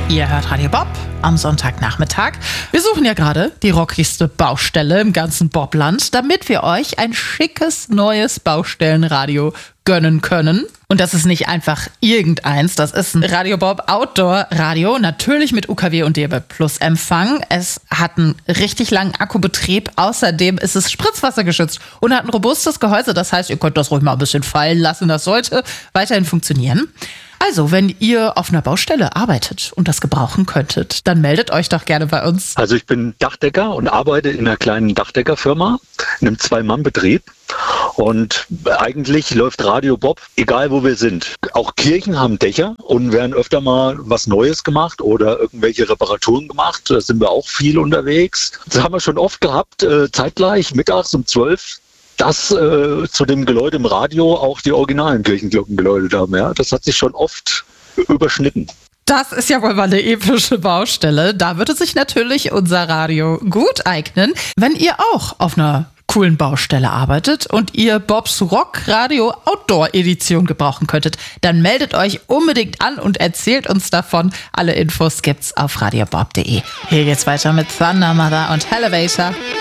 Ihr hört Radio Bob am Sonntagnachmittag. Wir suchen ja gerade die rockigste Baustelle im ganzen Bobland, damit wir euch ein schickes neues Baustellenradio gönnen können. Und das ist nicht einfach irgendeins, das ist ein Radio Bob Outdoor Radio, natürlich mit UKW und DAB+ Empfang. Es hat einen richtig langen Akkubetrieb, außerdem ist es spritzwassergeschützt und hat ein robustes Gehäuse, das heißt, ihr könnt das ruhig mal ein bisschen fallen lassen, das sollte weiterhin funktionieren. Also, wenn ihr auf einer Baustelle arbeitet und das gebrauchen könntet, dann meldet euch doch gerne bei uns. Also ich bin Dachdecker und arbeite in einer kleinen Dachdeckerfirma, in einem 2-Mann-Betrieb. Und eigentlich läuft Radio Bob, egal wo wir sind. Auch Kirchen haben Dächer und werden öfter mal was Neues gemacht oder irgendwelche Reparaturen gemacht. Da sind wir auch viel unterwegs. Das haben wir schon oft gehabt, zeitgleich mittags um 12 dass zu dem Geläut im Radio auch die originalen Kirchenglocken geläutet haben. Ja? Das hat sich schon oft überschnitten. Das ist ja wohl mal eine epische Baustelle. Da würde sich natürlich unser Radio gut eignen, wenn ihr auch auf einer coolen Baustelle arbeitet und ihr Bobs Rock Radio Outdoor Edition gebrauchen könntet. Dann meldet euch unbedingt an und erzählt uns davon. Alle Infos gibt's auf radiobob.de. Hier geht's weiter mit Thunder Mother und Elevator.